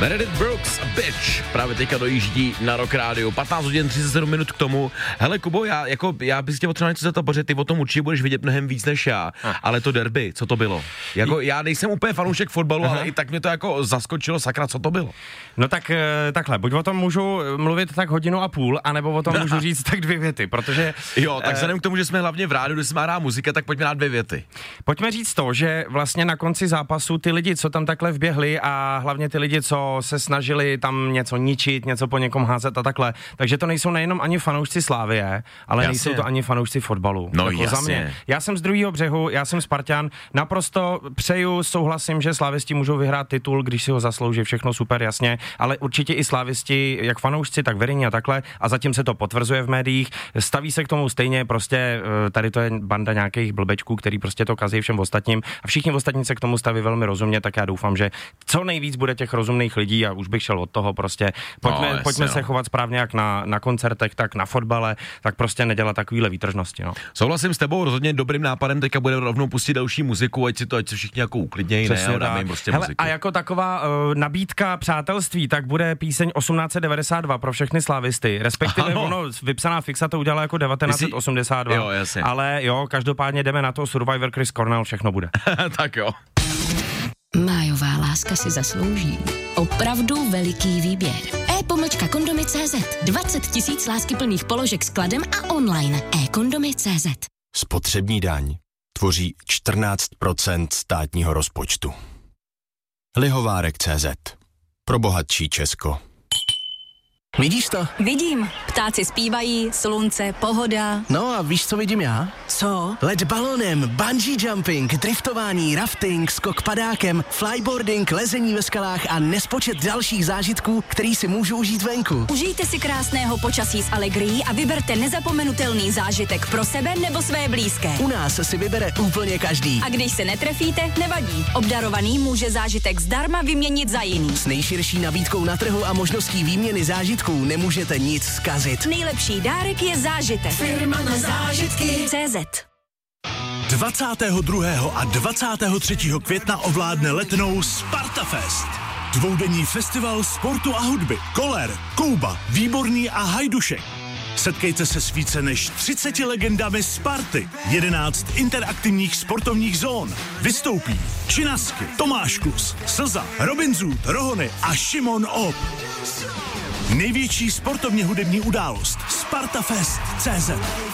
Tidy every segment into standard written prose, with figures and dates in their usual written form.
Meredith Brooks, Bitch, právě teďka dojíždí na Rock Radio. 15 hodin 37 minut k tomu. Hele, Kubo, já bych tě potřeboval něco zeptat, protože ty o tom určitě budeš vidět mnohem víc než já. Ale to derby, co to bylo? Jako, já nejsem úplně fanoušek fotbalu, ale i tak mě to jako zaskočilo, sakra, co to bylo? No tak takhle, buď o tom můžu mluvit tak 1,5 hodiny, anebo o tom můžu říct tak 2 věty, protože... Jo, tak vzhledem k tomu, že jsme hlavně v rádiu, kde se má hrát muzika, tak pojďme na 2 věty. Pojďme říct to, že vlastně na konci zápasu ty lidi, co tam takhle vběhli a hlavně ty lidi, co se snažili tam něco ničit, něco po někom házet a takhle, takže to nejsou nejenom ani fanoušci Slavie, ale nejsou to ani fanoušci fotbalu. No jako jasně. Za mě. Já jsem z druhého břehu, já jsem Spartan, naprosto přeju, souhlasím, že slavisti můžou vyhrát titul, když si ho zaslouží, všechno super, jasně, ale určitě i slavisti, jak fanoušci, tak veřejně a takhle, a zatím se to potvrzuje v médiích, staví se k tomu stejně, prostě tady to je banda nějakých blbečků, který prostě to kazí všem ostatním a všichni ostatní se k tomu staví velmi rozumně, tak já doufám, že co nejvíc bude těch rozumných lidí a už bych šel od toho prostě. Pojďme se chovat správně jak na koncertech, tak na fotbale, tak prostě nedělat takovýhle výtržnosti, no. Souhlasím s tebou, rozhodně dobrým nápadem, teďka budeme rovnou pustit další muziku, ať se všichni jako uklidnějí, ne, dáme jim prostě muziku. A jako taková nabídka přátelství, tak bude píseň 1892 pro všechny slavisty, respektive ono, vypsaná fixa to udělala jako 1982, jo, jasně. Ale jo, každopádně jdeme na to, Survivor, Chris Cornell, všechno bude. Tak jo. Májová láska si zaslouží opravdu veliký výběr. e-kondomy.cz 20 000 láskyplných položek s kladem a online. e-kondomy.cz. Spotřební daň tvoří 14% státního rozpočtu. Lihovárek.cz. Pro bohatší Česko. Vidíš to? Vidím. Ptáci zpívají, slunce, pohoda. No a víš, co vidím já? Co? Let balonem, bungee jumping, driftování, rafting, skok padákem, flyboarding, lezení ve skalách a nespočet dalších zážitků, který si můžu užít venku. Užijte si krásného počasí s Allegrií a vyberte nezapomenutelný zážitek pro sebe nebo své blízké. U nás si vybere úplně každý. A když se netrefíte, nevadí. Obdarovaný může zážitek zdarma vyměnit za jiný. S nejširší nabídkou na trhu a možností výměny zážitků nemůžete nic zkazit. Nejlepší dárek je zážitek. Firma na zážitky. CZ. 22. a 23. května ovládne Letnou Spartafest. Dvoudenní festival sportu a hudby. Koller, Kouba, Výborný a Hajdušek. Setkejte se s více než 30 legendami Sparty. 11 interaktivních sportovních zón. Vystoupí Činasky, Tomáš Klus, Slza, Robin Zoot, Rohony a Šimon Op. Největší sportovně hudební událost Spartafest.cz.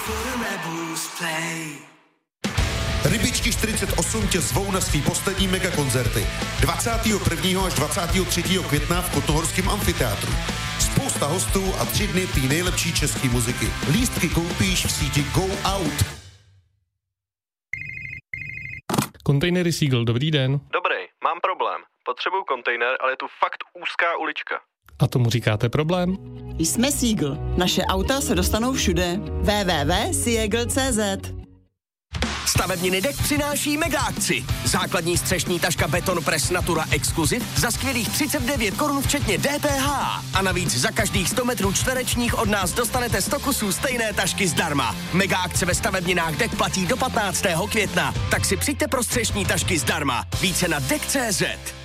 Rybičky 48 tě zvou na svý poslední megakoncerty 21. až 23. května v Kotnohorském amfiteátru. Spousta hostů a 3 dny té nejlepší české muziky. Lístky koupíš v síti Go Out. Kontejnery Seagull, dobrý den. Dobrý, mám problém. Potřebuju kontejner, ale je tu fakt úzká ulička. A tomu říkáte problém? Jsme Seagull. Naše auta se dostanou všude. www.seagull.cz. Stavebniny Dek přináší mega akci. Základní střešní taška Beton Press Natura Exclusive za skvělých 39 korun včetně DPH. A navíc za každých 100 metrů čtverečních od nás dostanete 100 kusů stejné tašky zdarma. Mega akce ve stavebninách Dek platí do 15. května. Tak si přijďte pro střešní tašky zdarma. Více na Dek.cz.